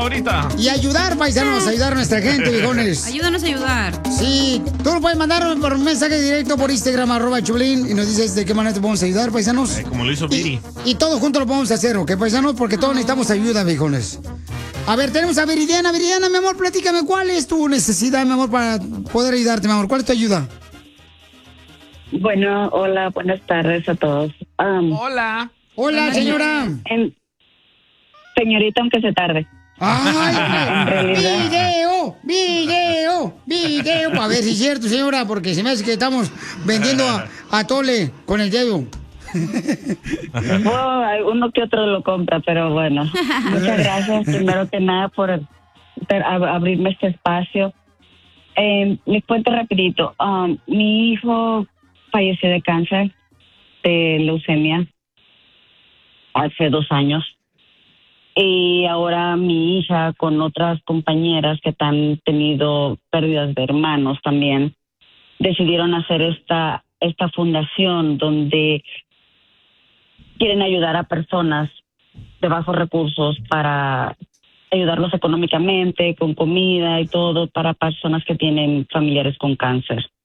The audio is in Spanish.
ahorita. Y ayudar, paisanos, ayudar a nuestra gente, viejones. Ayúdanos a ayudar. Sí, tú lo puedes mandar por un mensaje directo por Instagram, @Choplin, y nos dices de qué manera te podemos ayudar, paisanos. Como lo hizo Viri. Y todos juntos lo podemos hacer, ¿ok, paisanos? Porque todos necesitamos ayuda, viejones. A ver, tenemos a Viridiana. Viridiana, mi amor, platícame, ¿cuál es tu necesidad, mi amor, para poder ayudarte, mi amor? ¿Cuál es tu ayuda? Bueno, hola, buenas tardes a todos. Hola. Hola, señora. Señorita, aunque se tarde. ¡Ay! En realidad- ¡Video! A ver si es cierto, señora, porque se me hace que estamos vendiendo a Tole con el dedo. Uno que otro lo compra, pero bueno. Muchas gracias, primero que nada, por abrirme este espacio. Les cuento rapidito. Mi hijo falleció de cáncer, de leucemia, hace 2 años. Y ahora mi hija, con otras compañeras que han tenido pérdidas de hermanos también, decidieron hacer esta fundación donde quieren ayudar a personas de bajos recursos para ayudarlos económicamente, con comida y todo, para personas que tienen familiares con cáncer.